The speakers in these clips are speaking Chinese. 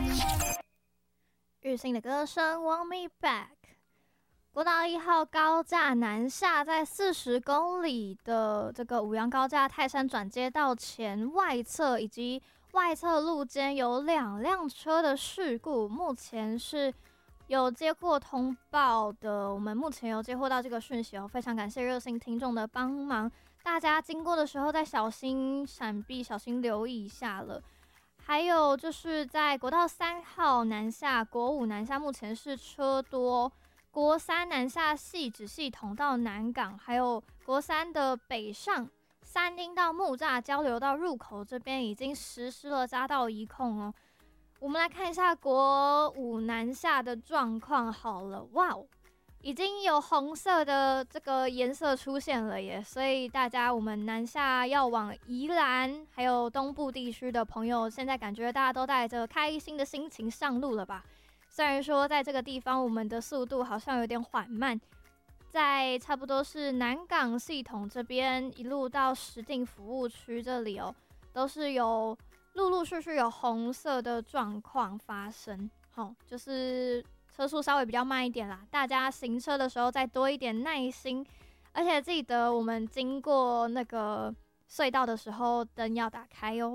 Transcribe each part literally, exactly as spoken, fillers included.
日新的歌声 Want Me Back。 国道一号高架南下，在四十公里的这个五杨高架泰山转接道前外侧以及外侧路间有两辆车的事故，目前是有接获通报的。我们目前有接获到这个讯息哦，非常感谢热心听众的帮忙，大家经过的时候再小心闪避，小心留意一下了。还有就是在国道三号南下、国五南下，目前是车多。国三南下汐止系统到南港，还有国三的北上三丁到木栅交流道入口这边已经实施了匝道移控哦。我们来看一下国五南下的状况好了，哇哦！已经有红色的这个颜色出现了耶，所以大家我们南下要往宜兰还有东部地区的朋友，现在感觉大家都带着开心的心情上路了吧？虽然说在这个地方我们的速度好像有点缓慢，在差不多是南港系统这边一路到石碇服务区这里哦，都是有陆陆续续有红色的状况发生，齁，就是车速稍微比较慢一点啦，大家行车的时候再多一点耐心，而且记得我们经过那个隧道的时候灯要打开哦。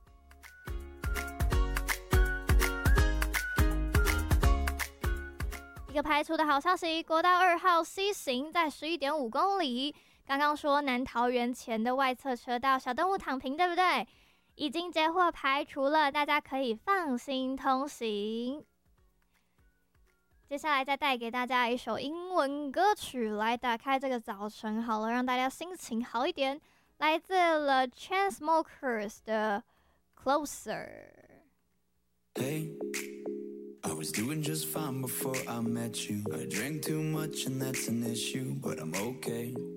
一个排除的好消息，国道二号 C 型在 十一点五公里，刚刚说南桃园前的外侧车道小动物躺平对不对？已经接获排除了，大家可以放心通行。接下来再带给大家一首英文歌曲来打开这个早晨好了，让大家心情好一点，来自 The Chainsmokers 的 Closer。Hey, I was doing just fine before I met you. I drank too much and that's an issue, but I'm okay.